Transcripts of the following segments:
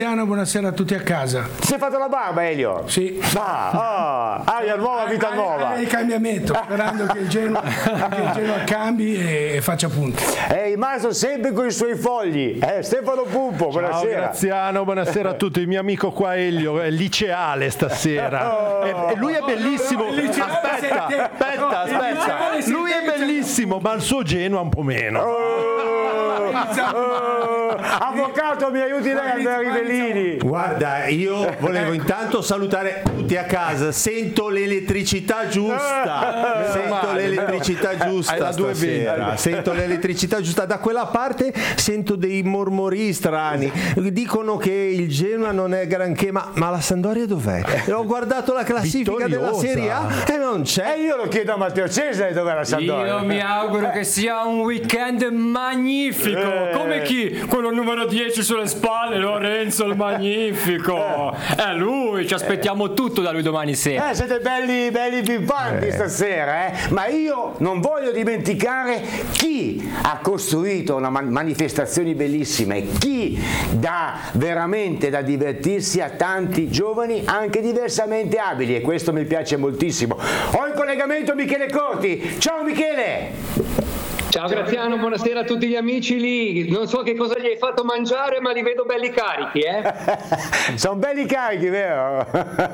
Buonasera a tutti a casa. Si è fatto la barba, Elio? Sì. Aria nuova, vita nuova. Il cambiamento, sperando che il Genoa cambi e faccia punti. È rimasto sempre con i suoi fogli. Stefano Pupo, buonasera. Ciao Graziano, buonasera a tutti. Il mio amico qua Elio è liceale stasera. E lui è bellissimo. Aspetta. Lui è bellissimo, ma il suo Genoa un po' meno. Avvocato, mi aiuti lei, Andrea Rivellini. Guarda, io volevo intanto salutare tutti a casa. Sento l'elettricità giusta. Sento l'elettricità giusta stasera. Sento l'elettricità giusta. Da quella parte sento dei mormori strani. Dicono che il Genoa non è granché, ma la Sampdoria dov'è? Ho guardato la classifica della Serie A e non c'è. Io lo chiedo a Matteo Cesare dov'è la Sampdoria. Io mi auguro che sia un weekend magnifico. Come chi? Quello numero 10 sulle spalle, Lorenzo il Magnifico. È lui, ci aspettiamo tutto da lui domani sera. Siete belli pimpanti stasera, ma io non voglio dimenticare chi ha costruito una manifestazioni bellissime, chi dà veramente da divertirsi a tanti giovani anche diversamente abili, e questo mi piace moltissimo. Ho in collegamento Michele Corti. Ciao Michele! Ciao Graziano, buonasera a tutti gli amici lì. Non so che cosa gli hai fatto mangiare, ma li vedo belli carichi, Sono belli carichi, vero?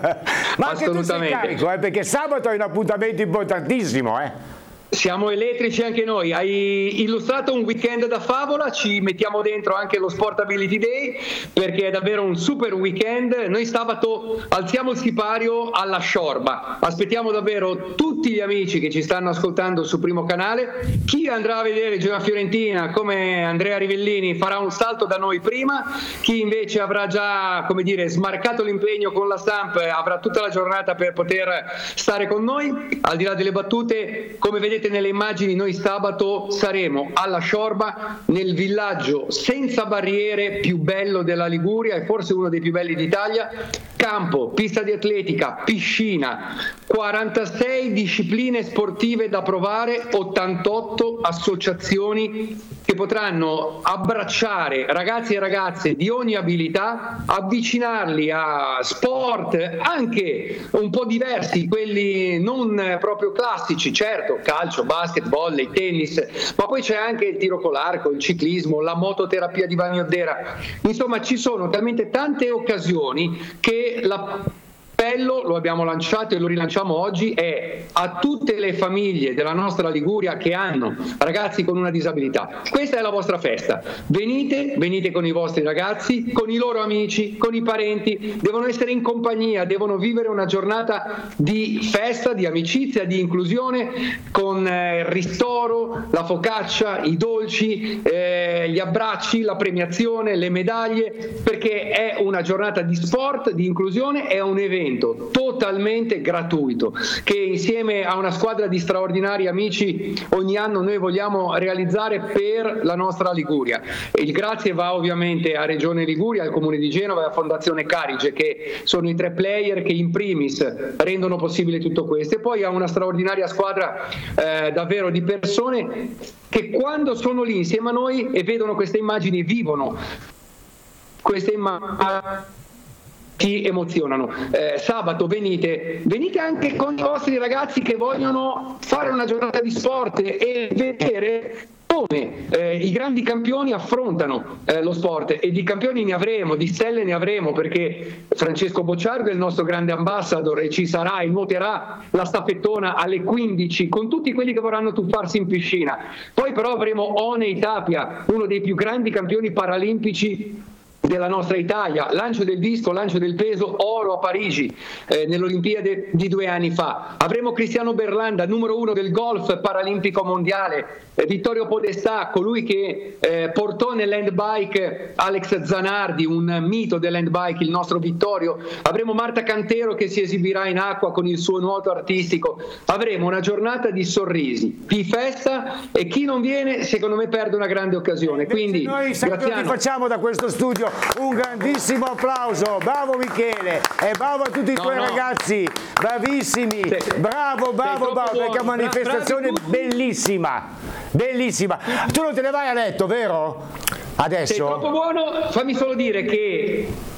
Ma anche tu sei carico, perché sabato hai un appuntamento importantissimo, Siamo elettrici anche noi. Hai illustrato un weekend da favola, ci mettiamo dentro anche lo Sportability Day perché è davvero un super weekend. Noi sabato alziamo il sipario alla Sciorba. Aspettiamo davvero tutti gli amici che ci stanno ascoltando su Primo Canale. Chi andrà a vedere Genoa Fiorentina come Andrea Rivellini farà un salto da noi prima, chi invece avrà già, come dire, smarcato l'impegno con la Samp avrà tutta la giornata per poter stare con noi. Al di là delle battute, come vedete nelle immagini, noi sabato saremo alla Sciorba, nel villaggio senza barriere più bello della Liguria e forse uno dei più belli d'Italia. Campo, pista di atletica, piscina, 46 discipline sportive da provare, 88 associazioni che potranno abbracciare ragazzi e ragazze di ogni abilità, avvicinarli a sport anche un po' diversi, quelli non proprio classici, certo, calcio, basket, volley, tennis, ma poi c'è anche il tiro con l'arco, il ciclismo, la mototerapia di Bagnoddera. Insomma, ci sono talmente tante occasioni che l'appello, lo abbiamo lanciato e lo rilanciamo oggi, è a tutte le famiglie della nostra Liguria che hanno ragazzi con una disabilità. Questa è la vostra festa. Venite con i vostri ragazzi, con i loro amici, con i parenti, devono essere in compagnia, devono vivere una giornata di festa, di amicizia, di inclusione, con il ristoro, la focaccia, i dolci, gli abbracci, la premiazione, le medaglie, perché è una giornata di sport, di inclusione, è un evento totalmente gratuito che insieme a una squadra di straordinari amici ogni anno noi vogliamo realizzare per la nostra Liguria. Il grazie va ovviamente a Regione Liguria, al Comune di Genova e a Fondazione Carige, che sono i tre player che in primis rendono possibile tutto questo, e poi a una straordinaria squadra davvero di persone che quando sono lì insieme a noi e vedono queste immagini, vivono queste immagini, ti emozionano. Sabato venite anche con i vostri ragazzi che vogliono fare una giornata di sport e vedere come i grandi campioni affrontano lo sport, e di campioni ne avremo, di stelle ne avremo, perché Francesco Bocciardo è il nostro grande ambassador e ci sarà e nuoterà la staffettona alle 15 con tutti quelli che vorranno tuffarsi in piscina. Poi però avremo Oney Tapia, uno dei più grandi campioni paralimpici della nostra Italia, lancio del disco, lancio del peso, oro a Parigi nell'Olimpiade di 2 anni fa. Avremo Cristiano Berlanda, numero 1 del golf paralimpico mondiale, Vittorio Podestà, colui che portò nell'handbike Alex Zanardi, un mito dell'handbike, il nostro Vittorio. Avremo Marta Cantero che si esibirà in acqua con il suo nuoto artistico. Avremo una giornata di sorrisi, di festa, e chi non viene secondo me perde una grande occasione. Quindi noi sempre ti facciamo da questo studio un grandissimo applauso. Bravo Michele e bravo a tutti i tuoi ragazzi, bravissimi, bravo, perché è una manifestazione bellissima. Tu non te ne vai a letto, vero? Adesso? Sei troppo buono. Fammi solo dire che